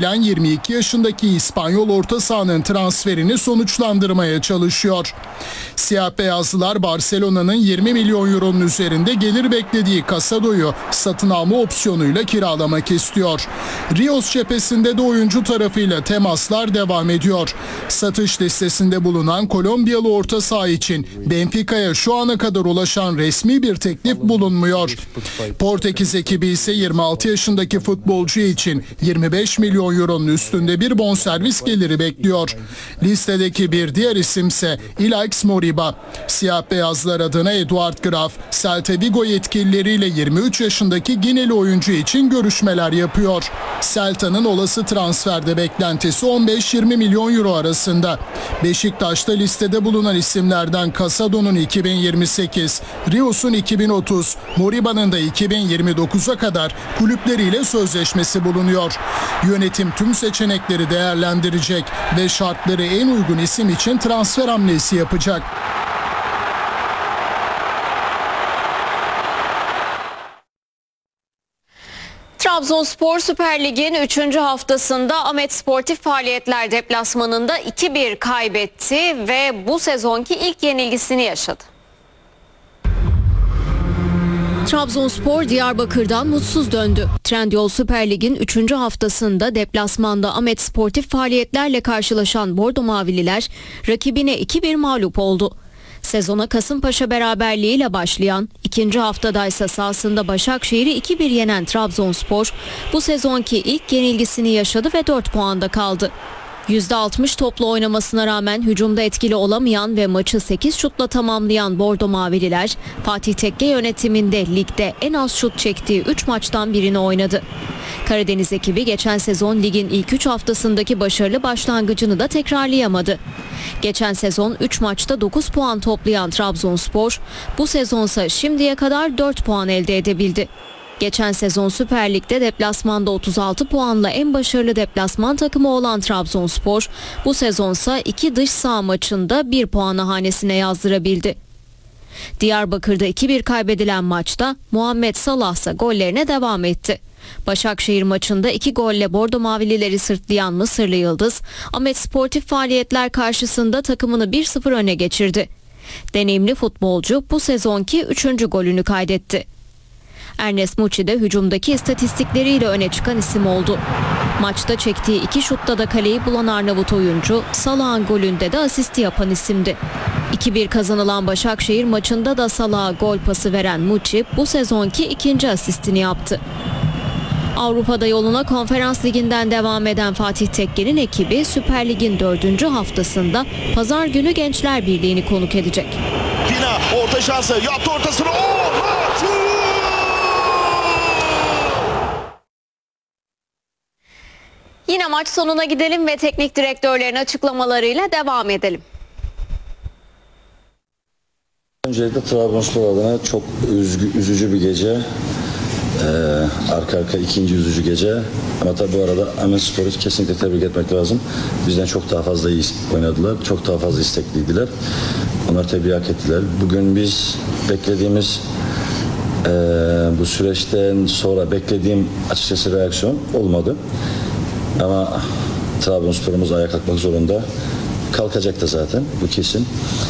Milan 22 yaşındaki İspanyol orta sahanın transferini sonuçlandırmaya çalışıyor. Siyah beyazlılar Barcelona'nın 20 milyon euronun üzerinde gelir beklediği Casado'yu satın alma opsiyonuyla kiralamak istiyor. Rios cephesinde de oyuncu tarafıyla temaslar devam ediyor. Satış listesinde bulunan Kolombiyalı orta saha için Benfica'ya şu ana kadar ulaşan resmi bir teklif bulunmuyor. Portekiz ekibi ise 26 yaşındaki futbolcu için 25 milyon euronun üstünde bir bonservis geliri bekliyor. Listedeki bir diğer isimse Ilaix Moriba. Siyah beyazlar adına Eduard Graf, Celta Vigo yetkilileriyle 23 yaşındaki Gineli oyuncu için görüşmeler yapıyor. Celta'nın olası transferde beklentisi 15-20 milyon euro arasında. Beşiktaş'ta listede bulunan isimlerden Casado'nun 2028, Rios'un 2030, Moriba'nın da 2029'a kadar kulüpleriyle sözleşmesi bulunuyor. Yönetim tüm seçenekleri değerlendirecek ve şartları en uygun isim için transfer hamlesi yapacak. Trabzonspor Süper Lig'in 3. haftasında Ahmet Sportif Faaliyetler deplasmanında 2-1 kaybetti ve bu sezonki ilk yenilgisini yaşadı. Trabzonspor Diyarbakır'dan mutsuz döndü. Trendyol Süper Lig'in 3. haftasında deplasmanda Ahmet Sportif Faaliyetlerle karşılaşan Bordo Mavililer rakibine 2-1 mağlup oldu. Sezona Kasımpaşa beraberliğiyle başlayan, ikinci haftadaysa sahasında Başakşehir'i 2-1 yenen Trabzonspor bu sezonki ilk yenilgisini yaşadı ve 4 puanda kaldı. %60 toplu oynamasına rağmen hücumda etkili olamayan ve maçı 8 şutla tamamlayan Bordo Mavililer, Fatih Tekke yönetiminde ligde en az şut çektiği 3 maçtan birini oynadı. Karadeniz ekibi geçen sezon ligin ilk 3 haftasındaki başarılı başlangıcını da tekrarlayamadı. Geçen sezon 3 maçta 9 puan toplayan Trabzonspor, bu sezonsa şimdiye kadar 4 puan elde edebildi. Geçen sezon Süper Lig'de deplasmanda 36 puanla en başarılı deplasman takımı olan Trabzonspor, bu sezonsa 2 dış saha maçında 1 puanı hanesine yazdırabildi. Diyarbakır'da 2-1 kaybedilen maçta Muhammed Salah ise gollerine devam etti. Başakşehir maçında 2 golle Bordo Mavilileri sırtlayan Mısırlı Yıldız, Ahmet Sportif Faaliyetler karşısında takımını 1-0 öne geçirdi. Deneyimli futbolcu bu sezonki 3. golünü kaydetti. Ernest Muçi de hücumdaki istatistikleriyle öne çıkan isim oldu. Maçta çektiği 2 şutta da kaleyi bulan Arnavut oyuncu, Salah'ın golünde de asisti yapan isimdi. 2-1 kazanılan Başakşehir maçında da Salah'a gol pası veren Muçi bu sezonki 2. asistini yaptı. Avrupa'da yoluna Konferans Ligi'nden devam eden Fatih Tekke'nin ekibi Süper Lig'in 4. haftasında Pazar günü Gençler Birliği'ni konuk edecek. Dina orta şansı yaptı ortasını. Yine maç sonuna gidelim ve teknik direktörlerin açıklamalarıyla devam edelim. Öncelikle Trabzonspor adına çok üzücü bir gece. Arka arka ikinci üzücü gece. Ama tabii bu arada Ahmet Spor'u kesinlikle tebrik etmek lazım. Bizden çok daha fazla iyi oynadılar. Çok daha fazla istekliydiler. Onlar tebrik hak ettiler. Bugün biz beklediğimiz bu süreçten sonra beklediğim açıkçası reaksiyon olmadı. Ama Trabzonspor'umuz ayağa kalkmak zorunda. Kalkacak da zaten. Bu kesin.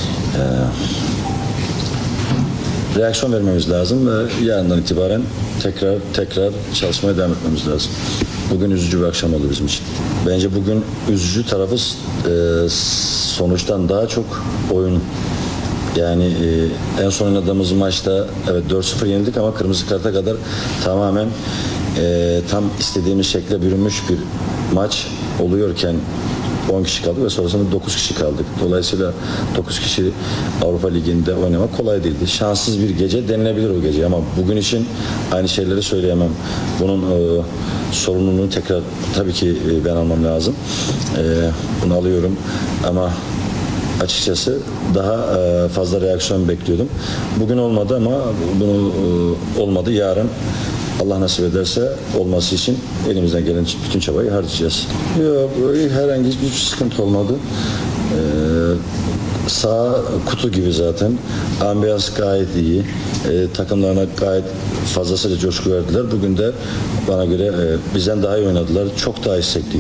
Reaksiyon vermemiz lazım ve yarından itibaren tekrar çalışmaya devam etmemiz lazım. Bugün üzücü bir akşam oldu bizim için. Bence bugün üzücü tarafı sonuçtan daha çok oyun. Yani en son oynadığımız maçta evet 4-0 yenildik ama kırmızı karta kadar tamamen tam istediğimiz şekle bürünmüş bir maç oluyorken 10 kişi kaldı ve sonrasında 9 kişi kaldık. Dolayısıyla 9 kişi Avrupa Ligi'nde oynamak kolay değildi. Şanssız bir gece denilebilir o gece ama bugün için aynı şeyleri söyleyemem. Bunun sorumluluğunu tekrar tabii ki ben almam lazım. Bunu alıyorum ama açıkçası daha fazla reaksiyon bekliyordum. Bugün olmadı ama bunu olmadı. Yarın Allah nasip ederse olması için elimizden gelen bütün çabayı harcayacağız. Yok, herhangi hiçbir sıkıntı olmadı. Sağ kutu gibi zaten. Ambiyans gayet iyi. Takımlarına gayet fazlasıyla coşku verdiler. Bugün de bana göre bizden daha iyi oynadılar. Çok daha istekli.